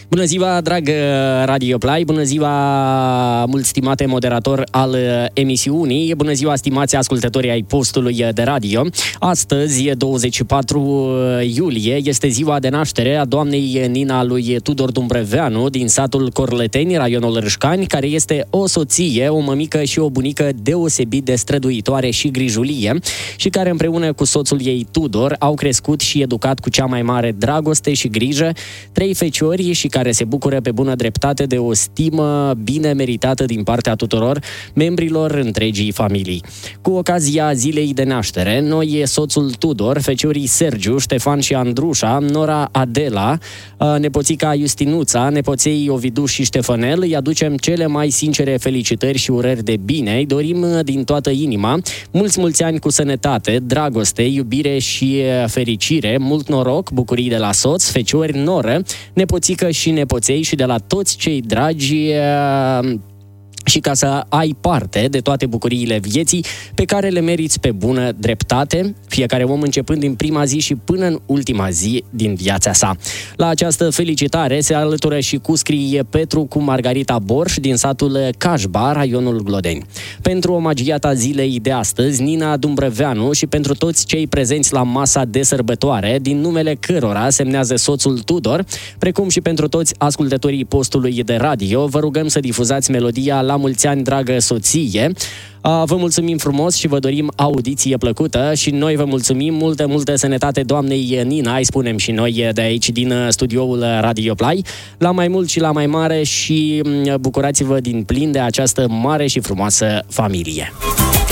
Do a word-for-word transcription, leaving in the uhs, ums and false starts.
Bună ziua, drag Radio Play, bună ziua, mult stimate moderator al emisiunii, bună ziua, stimați ascultători ai postului de radio. Astăzi, douăzeci și patru iulie, este ziua de naștere a doamnei Nina lui Tudor Dumbreveanu din satul Corleteni, raionul Râșcani, care este o soție, o mămică și o bunică deosebit de străduitoare și grijulie și care împreună cu soțul ei Tudor au crescut și educat cu cea mai mare dragoste și grijă trei feciori și care se bucură pe bună dreptate de o stimă bine meritată din partea tuturor membrilor întregii familii. Cu ocazia zilei de naștere, noi, soțul Tudor, feciorii Sergiu, Ștefan și Andrușa, nora Adela, nepoțica Justinuța, nepoței Ovidu și Ștefanel, îi aducem cele mai sincere felicitări și urări de bine. Îi dorim din toată inima mulți, mulți ani cu sănătate, dragoste, iubire și fericire, mult noroc, bucurii de la soț, feciori, noră, nepoțică și nepoței și de la toți cei dragi, și ca să ai parte de toate bucuriile vieții pe care le meriți pe bună dreptate, fiecare om începând din prima zi și până în ultima zi din viața sa. La această felicitare se alătură și cuscrii Petru cu Margarita Borș din satul Cașba, raionul Glodeni. Pentru omagiata zilei de astăzi, Nina Dumbreveanu, și pentru toți cei prezenți la masa de sărbătoare, din numele cărora semnează soțul Tudor, precum și pentru toți ascultătorii postului de radio, vă rugăm să difuzați melodia La mulți ani, dragă soție. Vă mulțumim frumos și vă dorim audiție plăcută și noi vă mulțumim, multă, multă sănătate doamnei Nina, îi spunem și noi de aici din studioul Radio Play, la mai mult și la mai mare și bucurați-vă din plin de această mare și frumoasă familie.